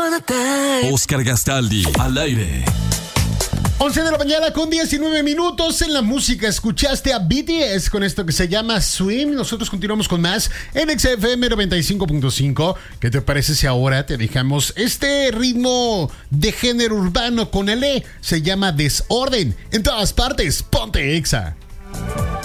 Oscar Gastaldi, al aire. 11 de la mañana con 19 minutos. En la música escuchaste a BTS con esto que se llama Swim. Nosotros continuamos con más en XFM 95.5. ¿Qué te parece si ahora te dejamos este ritmo de género urbano con L? Se llama Desorden. En todas partes, ponte Exa.